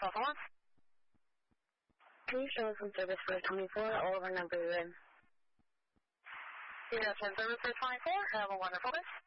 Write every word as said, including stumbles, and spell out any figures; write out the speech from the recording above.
Alpha one. Can you show us some service for twenty-four? All of our numbers are in. Yes, and service for twenty-four. Have a wonderful day.